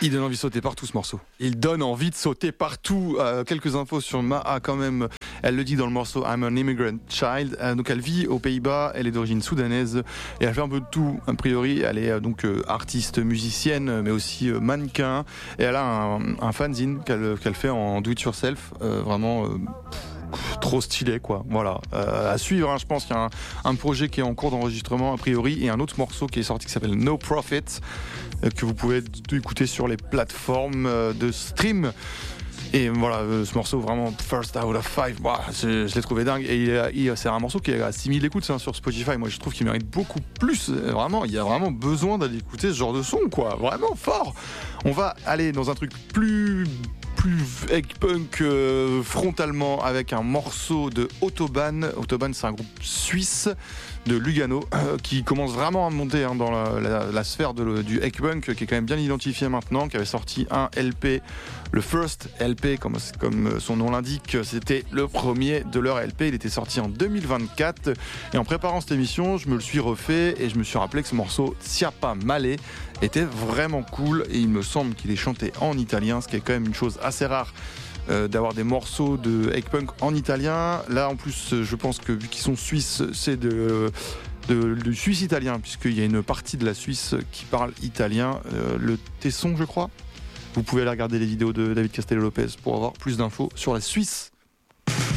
Il donne envie de sauter partout ce morceau. Il donne envie de sauter partout. Quelques infos sur Maha quand même. Elle le dit dans le morceau I'm an immigrant child. Donc elle vit aux Pays-Bas, elle est d'origine soudanaise et elle fait un peu de tout. A priori, elle est donc artiste, musicienne, mais aussi mannequin. Et elle a un fanzine qu'elle fait en do it yourself. Vraiment. Trop stylé quoi, voilà, à suivre hein. Je pense qu'il y a un projet qui est en cours d'enregistrement a priori et un autre morceau qui est sorti qui s'appelle No Profit que vous pouvez écouter sur les plateformes de stream. Et voilà, ce morceau vraiment first out of five, bah, je l'ai trouvé dingue. Et c'est un morceau qui est à 6000 écoutes hein, sur Spotify. Moi je trouve qu'il mérite beaucoup plus. Vraiment, il y a vraiment besoin d'aller écouter ce genre de son quoi, vraiment fort. On va aller dans un truc plus egg punk frontalement avec un morceau de Autobahn. Autobahn, c'est un groupe suisse de Lugano qui commence vraiment à monter hein, dans la sphère du egg punk, qui est quand même bien identifié maintenant, qui avait sorti un LP, le first LP comme son nom l'indique. C'était le premier de leur LP, il était sorti en 2024 et en préparant cette émission je me le suis refait et je me suis rappelé que ce morceau Siapa Male était vraiment cool et il me semble qu'il est chanté en italien, ce qui est quand même une chose assez rare d'avoir des morceaux de egg punk en italien. Là en plus je pense que vu qu'ils sont suisses c'est du suisse italien puisqu'il y a une partie de la Suisse qui parle italien, le Tesson je crois. Vous pouvez aller regarder les vidéos de David Castello-Lopez pour avoir plus d'infos sur la Suisse.